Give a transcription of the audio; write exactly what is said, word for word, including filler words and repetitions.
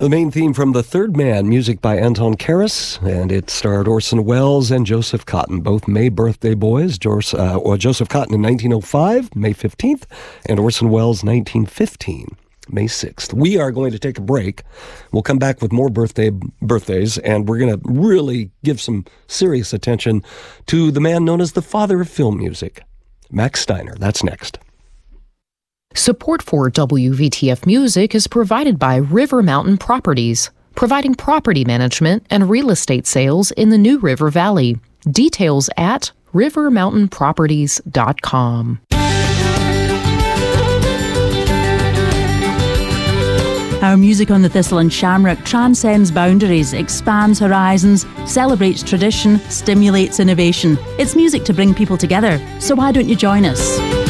The main theme from The Third Man, music by Anton Karas, and it starred Orson Welles and Joseph Cotten, both May birthday boys. George, uh, or Joseph Cotten in nineteen oh five, May fifteenth, and Orson Welles nineteen fifteen, May sixth. We are going to take a break. We'll come back with more birthday birthdays, and we're going to really give some serious attention to the man known as the father of film music, Max Steiner. That's next. Support for W V T F Music is provided by River Mountain Properties, providing property management and real estate sales in the New River Valley. Details at river mountain properties dot com. Our music on the Thistle and Shamrock transcends boundaries, expands horizons, celebrates tradition, stimulates innovation. It's music to bring people together, so why don't you join us?